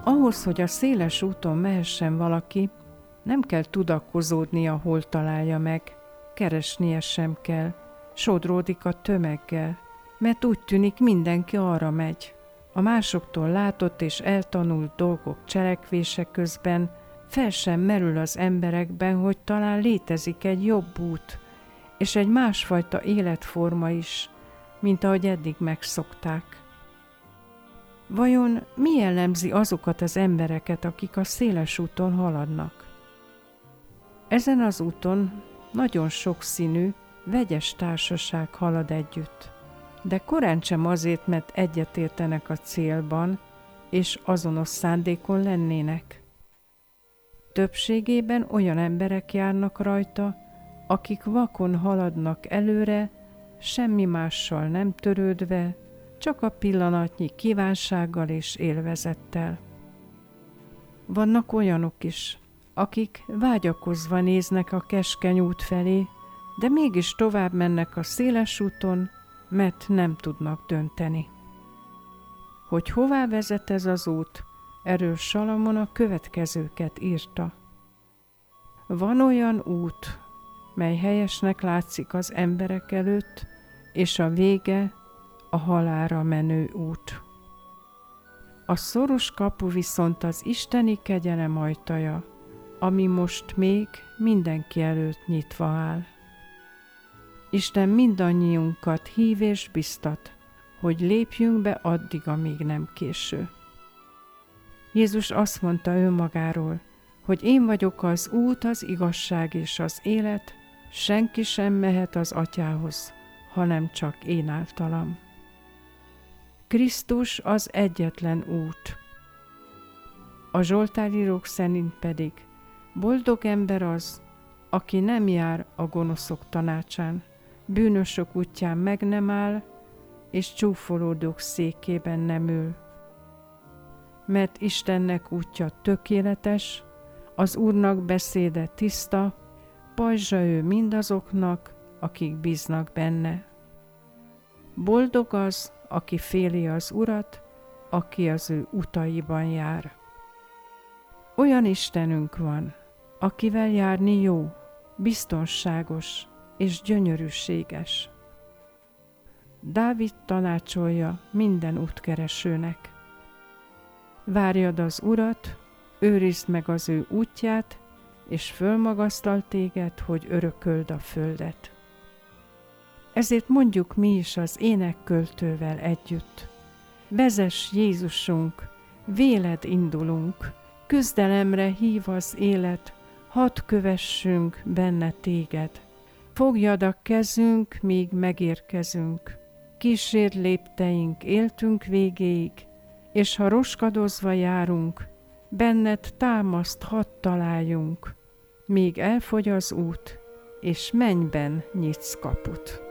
Ahhoz, hogy a széles úton mehessen valaki, nem kell tudakozódnia, hol találja meg, keresnie sem kell, sodródik a tömeggel, mert úgy tűnik, mindenki arra megy. A másoktól látott és eltanult dolgok cselekvése közben fel sem merül az emberekben, hogy talán létezik egy jobb út, és egy másfajta életforma is, mint ahogy eddig megszokták. Vajon mi jellemzi azokat az embereket, akik a széles úton haladnak? Ezen az úton nagyon sokszínű, vegyes társaság halad együtt, de korántsem azért, mert egyetértenek a célban, és azonos szándékon lennének. Többségében olyan emberek járnak rajta, akik vakon haladnak előre, semmi mással nem törődve, csak a pillanatnyi kívánsággal és élvezettel. Vannak olyanok is, akik vágyakozva néznek a keskeny út felé, de mégis tovább mennek a széles úton, mert nem tudnak dönteni. Hogy hová vezet ez az út, erről Salamon a következőket írta. Van olyan út, mely helyesnek látszik az emberek előtt, és a vége a halálra menő út. A szoros kapu viszont az isteni kegyelem ajtaja, ami most még mindenki előtt nyitva áll. Isten mindannyiunkat hív és biztat, hogy lépjünk be addig, amíg nem késő. Jézus azt mondta önmagáról, hogy én vagyok az út, az igazság és az élet, senki sem mehet az Atyához, hanem csak én általam. Krisztus az egyetlen út. A zsoltárírók szerint pedig boldog ember az, aki nem jár a gonoszok tanácsán, bűnösök útján meg nem áll, és csúfolódók székében nem ül. Mert Istennek útja tökéletes, az Úrnak beszéde tiszta, pajzsa ő mindazoknak, akik bíznak benne. Boldog az, aki féli az Urat, aki az ő utaiban jár. Olyan Istenünk van, akivel járni jó, biztonságos és gyönyörűséges. Dávid tanácsolja minden útkeresőnek. Várjad az Urat, őrizd meg az ő útját, és fölmagasztal téged, hogy örököld a földet. Ezért mondjuk mi is az énekköltővel együtt. Vezess Jézusunk, véled indulunk, küzdelemre hív az élet, hadd kövessünk benne téged. Fogjad a kezünk, míg megérkezünk, kísérd lépteink éltünk végéig, és ha roskadozva járunk, benned támaszt hadd találjunk, míg elfogy az út, és mennyben nyitsz kaput.